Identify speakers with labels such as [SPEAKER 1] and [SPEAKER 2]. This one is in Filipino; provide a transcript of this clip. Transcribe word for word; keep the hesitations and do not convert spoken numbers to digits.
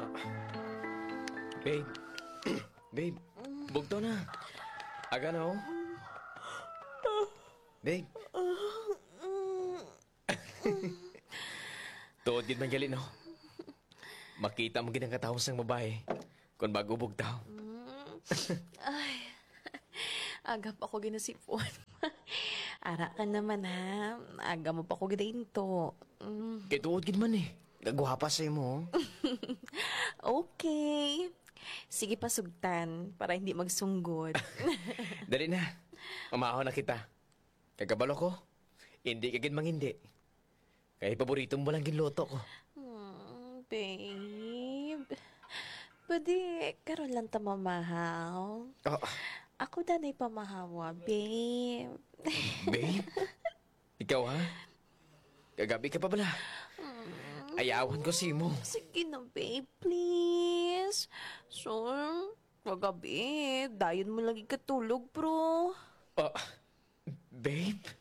[SPEAKER 1] Babe. Babe. Bugto na. Aga na, oh. Babe. Tuod gid man gali, no? Makita mo gid ang katawos ng babae kung bago bugtaw.
[SPEAKER 2] Ay, aga pa ko ginasipon. Ara ka naman ha. Aga mo pa ko ginainto. Mm.
[SPEAKER 1] Kay tuod gid man eh. Gagwapa sa'yo mo, oh.
[SPEAKER 2] Okay. Sige pa sugtan para hindi magsunggod.
[SPEAKER 1] Dali na. Mamahaw na kita. Kagabalo ko. Hindi kagid mang hindi. Kaya paborito mo lang ginluto ko.
[SPEAKER 2] Hmm, babe. Pwede, karon lang ta mamahaw.
[SPEAKER 1] Oh,
[SPEAKER 2] Ako danay pamahawa, babe.
[SPEAKER 1] babe? Ikaw, ha? Kagabi ka pa bala? Ayawan ko si mo.
[SPEAKER 2] Sige na, babe, please. So, magabi, dayon mo lagi katulog, bro.
[SPEAKER 1] Oh, babe?